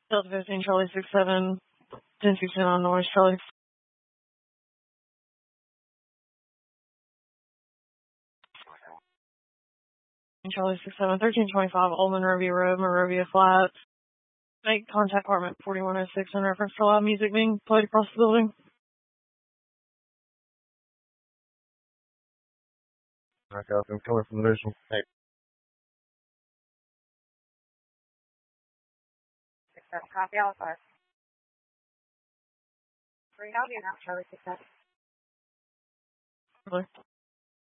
Delta 15, Charlie 67, 1016 on Norris, Charlie. Charlie 67, 1325, Old Monrovia Road, Monrovia Flats. Make contact apartment 4106 in reference to loud music being played across the building. Back out, I'm coming from the visual. Hey. Copy all 5. 3 copy, not Charlie 67.